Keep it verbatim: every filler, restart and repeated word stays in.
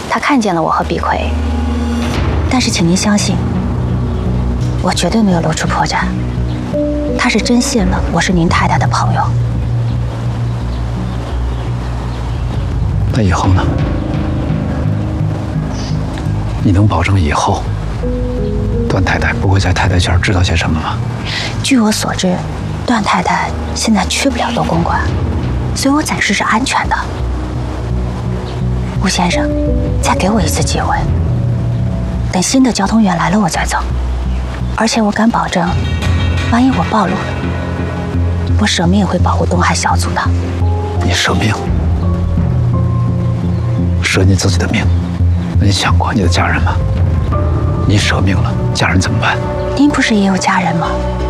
他看见了我和碧葵，但是请您相信，我绝对没有露出破绽。他是真信了我是您太太的朋友。 那以后呢？你能保证以后段太太不会在太太圈知道些什么吗？ 据我所知，段太太现在去不了东公馆，所以我暂时是安全的。吴先生，再给我一次机会，等新的交通员来了我再走。而且我敢保证，万一我暴露了，我舍命也会保护东海小组的。 你舍命？舍你自己的命？那你想过你的家人吗？你舍命了，家人怎么办？ 您不是也有家人吗？